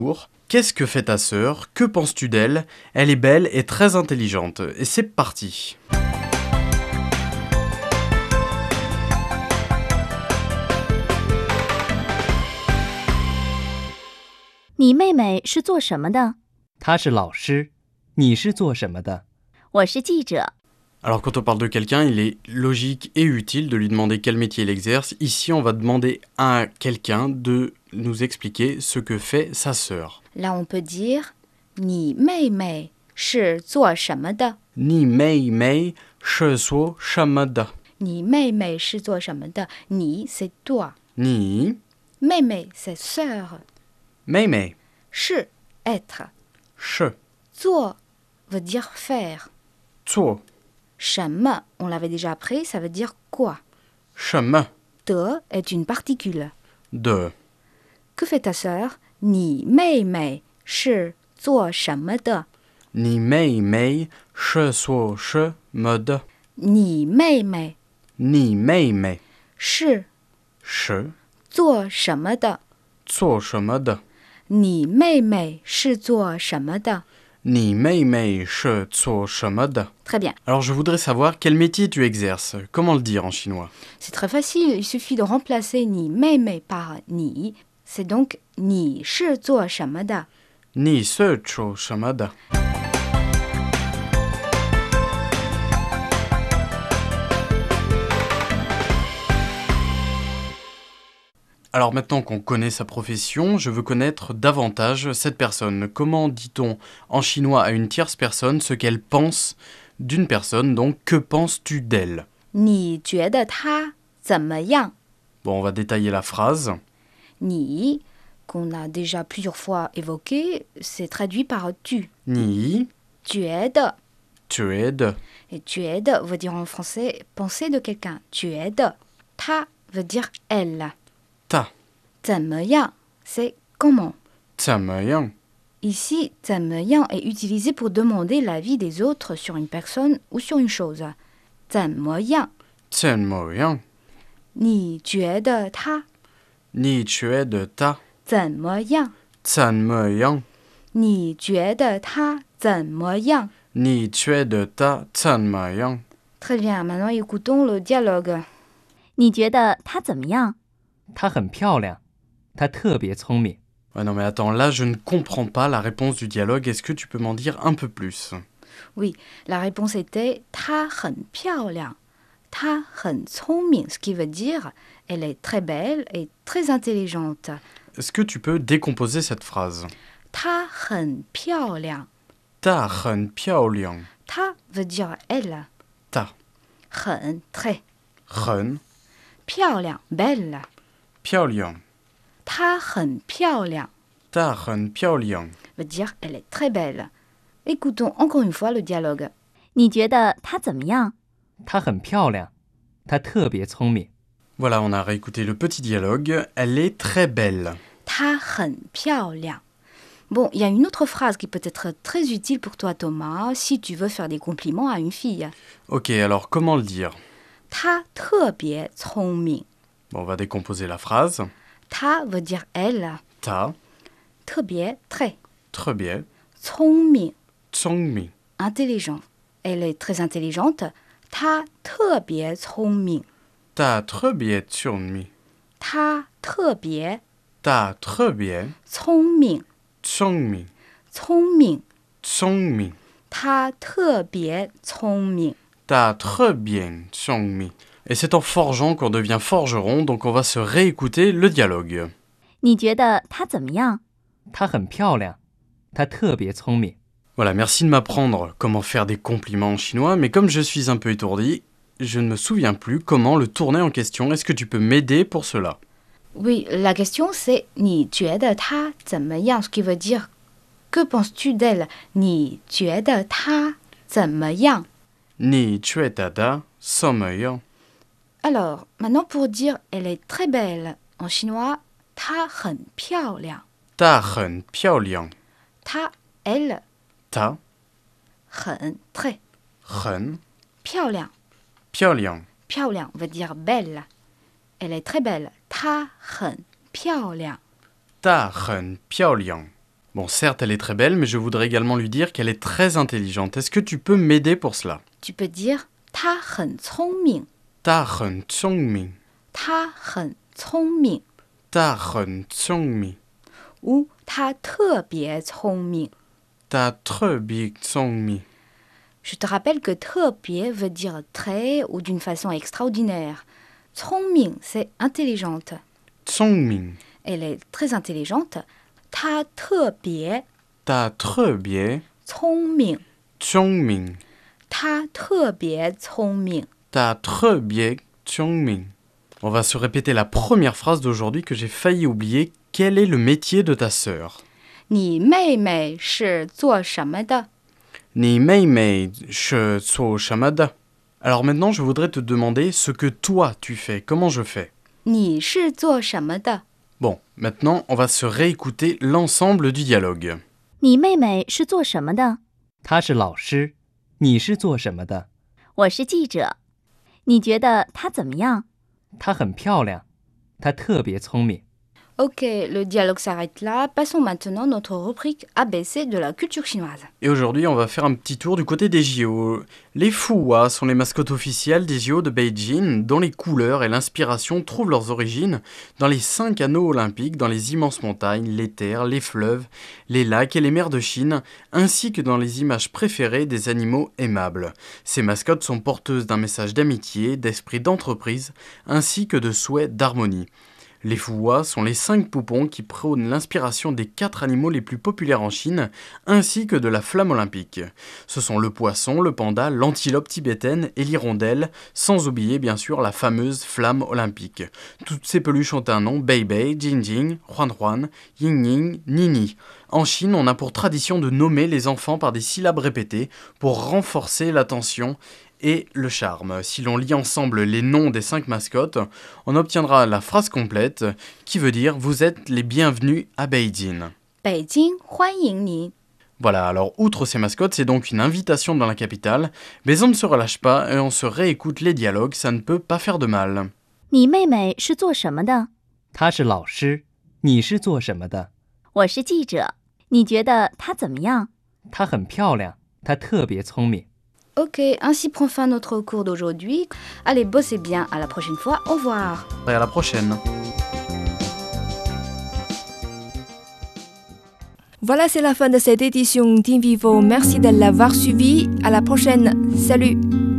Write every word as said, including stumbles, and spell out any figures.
Qu'est-ce que fait ta sœur? Que penses-tu d'elle? Elle est belle et très intelligente. Et c'est parti. 你妹妹是做什么的？ 她是老师，你是做什么的？ 我是记者。 Alors quand on parle de quelqu'un, il est logique et utile de lui demander quel métier il exerce. Ici, on va demander à quelqu'un de nous expliquer ce que fait sa sœur. Là, on peut dire 你妹妹是做什么的？ Ni mei mei, she suo shamada. 你妹妹是做什么的？你 c'est toi. Ni 妹妹 c'est sœur. mei mei, 是 être. she, 做 veut dire faire. zuo, 什么 on l'avait déjà appris, ça veut dire quoi. shame, De est une particule. de. Que fait ta sœur? 你妹妹是做什么的？ Ni mei mei, she suo she mode. 你妹妹 Ni mei mei, 是 she 做什么的？ zuo shemode. 你妹妹是做什么的？ Ni mei mei, she zuo shemode. Très bien. Alors je voudrais savoir quel métier tu exerces. Comment le dire en chinois? C'est très facile, il suffit de remplacer 你妹妹 par 你. C'est donc 你是做什么的？ Ni se chuo shemode. Alors maintenant qu'on connaît sa profession, je veux connaître davantage cette personne. Comment dit-on en chinois à une tierce personne ce qu'elle pense d'une personne? Donc, que penses-tu d'elle? 你觉得她怎么样？ Bon, on va détailler la phrase. 你 qu'on a déjà plusieurs fois évoqué, c'est traduit par tu. Ni, 觉得 tu es de. et 觉得 veut dire en français penser de quelqu'un. 觉得 她 veut dire elle. Ta, 怎么样 c'est comment. 怎么样? Ici, 怎么样 est utilisé pour demander l'avis des autres sur une personne ou sur une chose. 怎么样怎么样? 你觉得他 Ni tu es de ta. 怎么样？ 怎么样? 你觉得他怎么样？ Ni tu es de ta. 怎么样? Très bien, maintenant écoutons le dialogue. 你觉得她怎么样？ 她很漂亮，她特别聪明。 Ouais, non mais attends, là je ne comprends pas la réponse du dialogue. Est-ce que tu peux m'en dire un peu plus? Oui, la réponse était 她很漂亮，她很聪明, ce qui veut dire elle est très belle et très intelligente. Est-ce que tu peux décomposer cette phrase? 她很漂亮， 她很漂亮. 她 veut dire elle, 她很 très, 很漂亮 belle. 漂亮. 她很漂亮她很漂亮. veut dire elle est très belle. Écoutons encore une fois le dialogue. 你觉得她怎么样？ 她很漂亮，她特别聪明。 Voilà, on a réécouté le petit dialogue. Elle est très belle. 她很漂亮. Bon, il y a une autre phrase qui peut être très utile pour toi, Thomas, si tu veux faire des compliments à une fille. Ok, alors comment le dire? 她特别聪明. Bon, on va décomposer la phrase. 她 veut dire elle, 她特别 très, 特别聪明聪明. intelligent. Elle est très intelligente. 她特别聪明. 她特别聪明. 她特别她特别聪明聪明. 聪明聪明. 她特别聪明. T'as très bien聪明. Et c'est en forgeant qu'on devient forgeron, donc on va se réécouter le dialogue. 你觉得她怎么样？ 她很漂亮，她特别聪明。 Voilà, merci de m'apprendre comment faire des compliments en chinois, mais comme je suis un peu étourdi, je ne me souviens plus comment le tourner en question. Est-ce que tu peux m'aider pour cela? Oui, la question c'est 你觉得她怎么样 ce qui veut dire que penses-tu d'elle? 你觉得她怎么样? Ni tu es tada, sommeil. Alors, maintenant pour dire elle est très belle, en chinois, 她很漂亮. Ta很漂亮. Ta, elle, Ta 很 très, 很漂亮. 漂亮. 漂亮 veut dire belle. Elle est très belle. 她很漂亮. Ta很漂亮. Bon, certes, elle est très belle, mais je voudrais également lui dire qu'elle est très intelligente. Est-ce que tu peux m'aider pour cela? Tu peux dire 她很聪明 Ta很聪明， 她很聪明 ta很聪明， ou 她特别聪明 ta très bien 聪明。 Je te rappelle que 特别 veut dire très ou d'une façon extraordinaire. 聪明 c'est intelligente. 聪明 Elle est très intelligente. 她特别 ta très bien 聪明聪明， 她特别聪明 ta très bien 聪明。 On va se répéter la première phrase d'aujourd'hui que j'ai failli oublier. Quel est le métier de ta sœur? 你妹妹是做什么的 Ni mei mei she so shamada. Alors maintenant, je voudrais te demander ce que toi tu fais. Comment je fais? 你是做什么的 Bon, maintenant, on va se réécouter l'ensemble du dialogue. 你妹妹是做什么的？ 他是老师，你是做什么的？ 我是记者。你觉得她怎么样？ 她很漂亮，她特别聪明。 Ok, le dialogue s'arrête là. Passons maintenant à notre rubrique A B C de la culture chinoise. Et aujourd'hui, on va faire un petit tour du côté des J O. Les Fuhua sont les mascottes officielles des J O de Beijing, dont les couleurs et l'inspiration trouvent leurs origines dans les cinq anneaux olympiques, dans les immenses montagnes, les terres, les fleuves, les lacs et les mers de Chine, ainsi que dans les images préférées des animaux aimables. Ces mascottes sont porteuses d'un message d'amitié, d'esprit d'entreprise, ainsi que de souhait d'harmonie. Les Fuhua sont les cinq poupons qui prônent l'inspiration des quatre animaux les plus populaires en Chine, ainsi que de la flamme olympique. Ce sont le poisson, le panda, l'antilope tibétaine et l'hirondelle, sans oublier bien sûr la fameuse flamme olympique. Toutes ces peluches ont un nom: Bei Bei, Jing Jing, Huan Huan, Ying Ying, Nini. En Chine, on a pour tradition de nommer les enfants par des syllabes répétées pour renforcer l'attention et le charme. Si l'on lit ensemble les noms des cinq mascottes, on obtiendra la phrase complète qui veut dire « Vous êtes les bienvenus à Beijing ». 北京欢迎你 Voilà, alors outre ces mascottes, c'est donc une invitation dans la capitale, mais on ne se relâche pas et on se réécoute les dialogues, ça ne peut pas faire de mal. 你妹妹是做什么的？ 他是老师，你是做什么的？ 我是记者。你觉得她怎么样？ 她很漂亮，她特别聪明。 Ok, ainsi prend fin notre cours d'aujourd'hui. Allez, bossez bien, à la prochaine fois, au revoir. Et à la prochaine. Voilà, c'est la fin de cette édition d'Invivo. Merci de l'avoir suivi. À la prochaine. Salut!